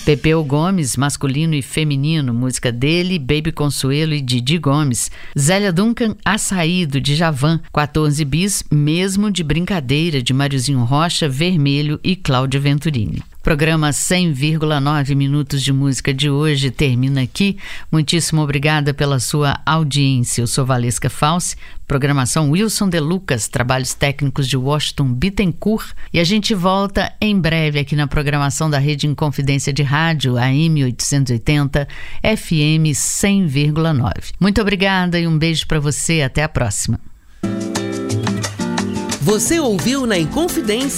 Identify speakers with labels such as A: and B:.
A: Pepeu Gomes, masculino e feminino, música dele, Baby Consuelo e Didi Gomes. Zélia Duncan, Açaí, do Djavan. 14 bis, mesmo de brincadeira, de Mariozinho Rocha, Vermelho e Cláudia Venturini. Programa 100,9 minutos de música de hoje termina aqui. Muitíssimo obrigada pela sua audiência. Eu sou Valesca Falsi, programação Wilson De Lucas, trabalhos técnicos de Washington Bittencourt. E a gente volta em breve aqui na programação da Rede Inconfidência de Rádio, AM 880, FM 100,9. Muito obrigada e um beijo para você. Até a próxima.
B: Você ouviu na Inconfidência